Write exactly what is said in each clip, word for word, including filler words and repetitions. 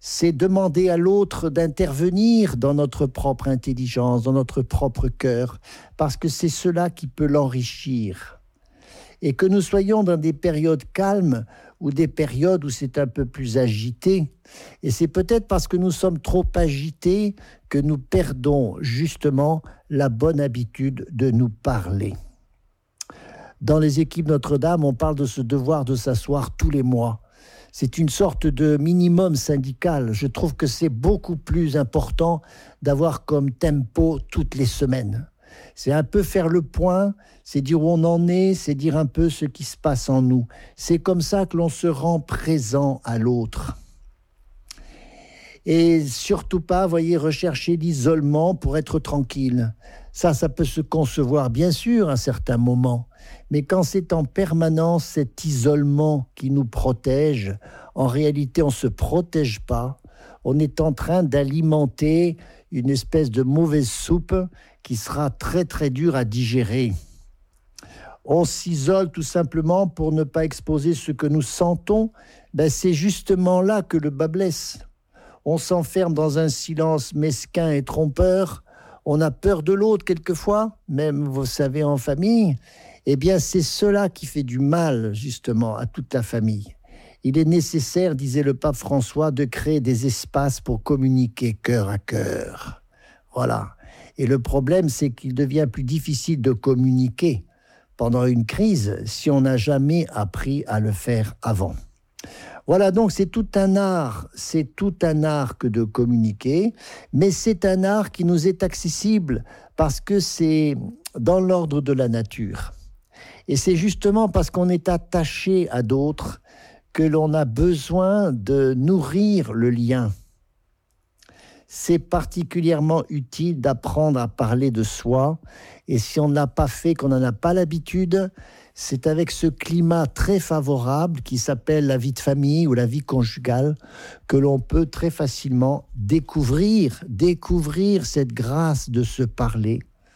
c'est demander à l'autre d'intervenir dans notre propre intelligence, dans notre propre cœur, parce que c'est cela qui peut l'enrichir. Et que nous soyons dans des périodes calmes ou des périodes où c'est un peu plus agité. Et c'est peut-être parce que nous sommes trop agités que nous perdons justement la bonne habitude de nous parler. Dans les équipes Notre-Dame, on parle de ce devoir de s'asseoir tous les mois. C'est une sorte de minimum syndical. Je trouve que c'est beaucoup plus important d'avoir comme tempo toutes les semaines. C'est un peu faire le point, c'est dire où on en est, c'est dire un peu ce qui se passe en nous. C'est comme ça que l'on se rend présent à l'autre. Et surtout pas, voyez, rechercher l'isolement pour être tranquille. Ça, ça peut se concevoir, bien sûr, à certains moments. Mais quand c'est en permanence cet isolement qui nous protège, en réalité, on ne se protège pas. On est en train d'alimenter une espèce de mauvaise soupe qui sera très, très dure à digérer. On s'isole tout simplement pour ne pas exposer ce que nous sentons. Ben, c'est justement là que le bas blesse. On s'enferme dans un silence mesquin et trompeur. On a peur de l'autre quelquefois, même, vous savez, en famille. Eh bien, c'est cela qui fait du mal, justement, à toute la famille. Il est nécessaire, disait le pape François, de créer des espaces pour communiquer cœur à cœur. Voilà. Et le problème, c'est qu'il devient plus difficile de communiquer pendant une crise si on n'a jamais appris à le faire avant. Voilà, donc c'est tout un art, c'est tout un art que de communiquer, mais c'est un art qui nous est accessible parce que c'est dans l'ordre de la nature. Et c'est justement parce qu'on est attaché à d'autres que l'on a besoin de nourrir le lien. C'est particulièrement utile d'apprendre à parler de soi, et si on ne l'a pas fait, qu'on n'en a pas l'habitude, c'est avec ce climat très favorable qui s'appelle la vie de famille ou la vie conjugale que l'on peut très facilement découvrir, découvrir cette grâce de se parler.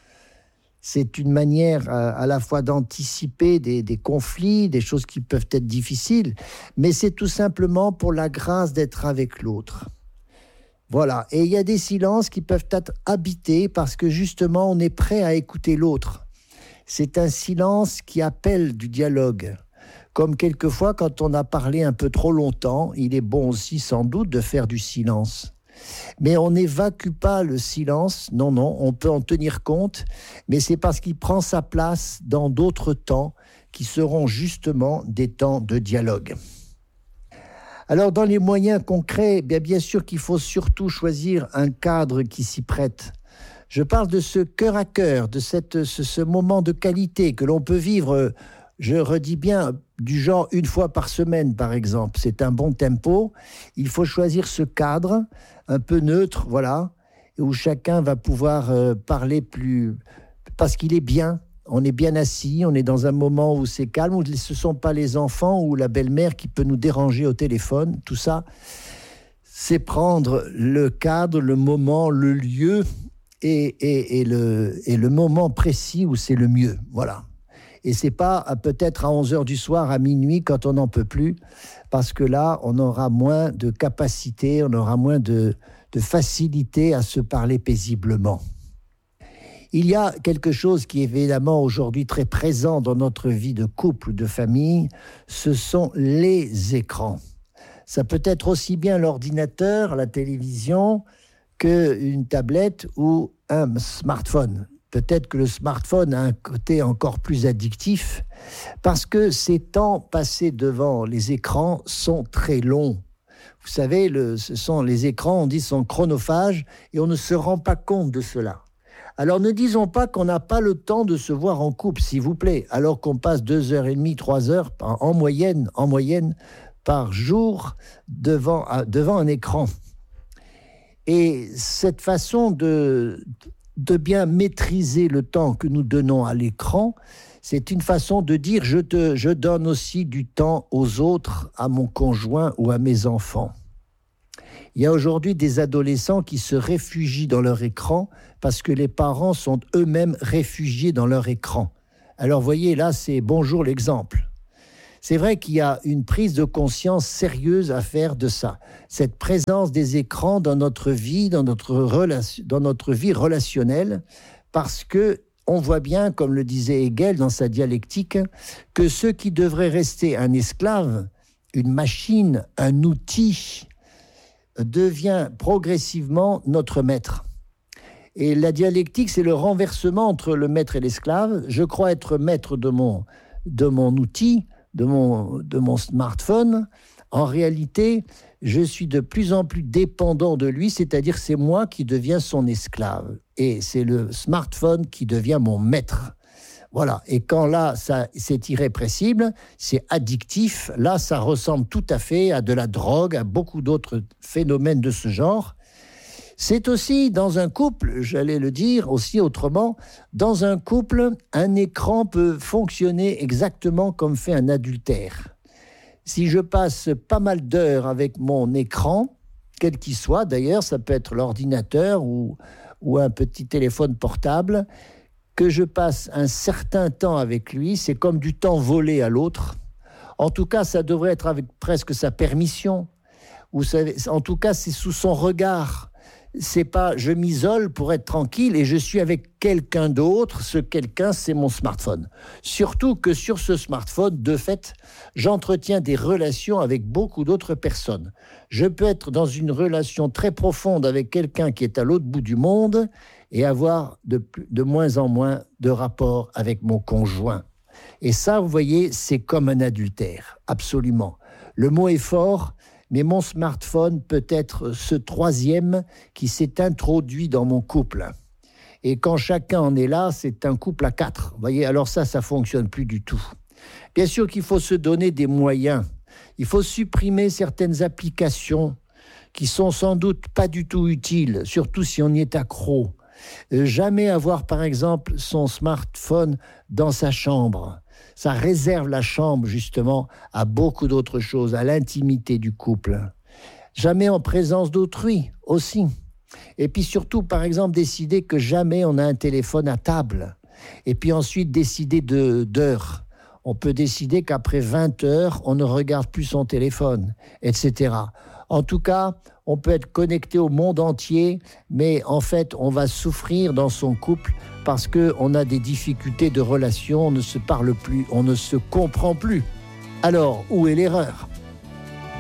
C'est une manière à, à la fois d'anticiper des, des conflits, des choses qui peuvent être difficiles, mais c'est tout simplement pour la grâce d'être avec l'autre. Voilà, et il y a des silences qui peuvent être habités parce que justement on est prêt à écouter l'autre. C'est un silence qui appelle du dialogue. Comme quelquefois, quand on a parlé un peu trop longtemps, il est bon aussi sans doute de faire du silence. Mais on n'évacue pas le silence, non, non, on peut en tenir compte, mais c'est parce qu'il prend sa place dans d'autres temps qui seront justement des temps de dialogue. Alors, dans les moyens concrets, bien, bien sûr qu'il faut surtout choisir un cadre qui s'y prête. Je parle de ce cœur à cœur, de cette, ce, ce moment de qualité que l'on peut vivre, je redis bien, du genre une fois par semaine, par exemple. C'est un bon tempo. Il faut choisir ce cadre un peu neutre, voilà, où chacun va pouvoir euh, parler plus... parce qu'il est bien. On est bien assis, on est dans un moment où c'est calme, où ce ne sont pas les enfants ou la belle-mère qui peut nous déranger au téléphone. Tout ça, c'est prendre le cadre, le moment, le lieu et, et, et, le, et le moment précis où c'est le mieux. Voilà. Et ce n'est pas peut-être à onze heures du soir, à minuit, quand on n'en peut plus, parce que là, on aura moins de capacité, on aura moins de, de facilité à se parler paisiblement. Il y a quelque chose qui est évidemment aujourd'hui très présent dans notre vie de couple ou de famille, ce sont les écrans. Ça peut être aussi bien l'ordinateur, la télévision, qu'une tablette ou un smartphone. Peut-être que le smartphone a un côté encore plus addictif, parce que ces temps passés devant les écrans sont très longs. Vous savez, le, ce sont les écrans, on dit, sont chronophages, et on ne se rend pas compte de cela. Alors ne disons pas qu'on n'a pas le temps de se voir en couple, s'il vous plaît, alors qu'on passe deux heures et demie, trois heures en moyenne, en moyenne par jour devant, devant un écran. Et cette façon de, de bien maîtriser le temps que nous donnons à l'écran, c'est une façon de dire je, te, je donne aussi du temps aux autres, à mon conjoint ou à mes enfants. Il y a aujourd'hui des adolescents qui se réfugient dans leur écran parce que les parents sont eux-mêmes réfugiés dans leur écran. Alors, voyez, là, c'est bonjour l'exemple. C'est vrai qu'il y a une prise de conscience sérieuse à faire de ça. Cette présence des écrans dans notre vie, dans notre, relation, dans notre vie relationnelle, parce que on voit bien, comme le disait Hegel dans sa dialectique, que ce qui devrait rester un esclave, une machine, un outil, devient progressivement notre maître. Et la dialectique, c'est le renversement entre le maître et l'esclave. Je crois être maître de mon, de mon outil, de mon, de mon smartphone. En réalité, je suis de plus en plus dépendant de lui, c'est-à-dire c'est moi qui deviens son esclave. Et c'est le smartphone qui devient mon maître. Voilà. Et quand là, ça, c'est irrépressible, c'est addictif, là, ça ressemble tout à fait à de la drogue, à beaucoup d'autres phénomènes de ce genre. C'est aussi, dans un couple, j'allais le dire aussi autrement, dans un couple, un écran peut fonctionner exactement comme fait un adultère. Si je passe pas mal d'heures avec mon écran, quel qu'il soit, d'ailleurs, ça peut être l'ordinateur ou, ou un petit téléphone portable, que je passe un certain temps avec lui, c'est comme du temps volé à l'autre. En tout cas, ça devrait être avec presque sa permission. Ou ça, en tout cas, c'est sous son regard. C'est pas je m'isole pour être tranquille et je suis avec quelqu'un d'autre. Ce quelqu'un, c'est mon smartphone. Surtout que sur ce smartphone, de fait, j'entretiens des relations avec beaucoup d'autres personnes. Je peux être dans une relation très profonde avec quelqu'un qui est à l'autre bout du monde et avoir de, plus, de moins en moins de rapports avec mon conjoint. Et ça, vous voyez, c'est comme un adultère, absolument. Le mot est fort, mais mon smartphone peut être ce troisième qui s'est introduit dans mon couple. Et quand chacun en est là, c'est un couple à quatre. Vous voyez, alors ça, ça ne fonctionne plus du tout. Bien sûr qu'il faut se donner des moyens. Il faut supprimer certaines applications qui sont sans doute pas du tout utiles, surtout si on y est accro. Jamais avoir, par exemple, son smartphone dans sa chambre. Ça réserve la chambre, justement, à beaucoup d'autres choses, à l'intimité du couple. Jamais en présence d'autrui, aussi. Et puis surtout, par exemple, décider que jamais on a un téléphone à table. Et puis ensuite, décider de, d'heures. On peut décider qu'après vingt heures, on ne regarde plus son téléphone, et cetera. En tout cas, on peut être connecté au monde entier, mais en fait, on va souffrir dans son couple parce qu'on a des difficultés de relation, on ne se parle plus, on ne se comprend plus. Alors, où est l'erreur ?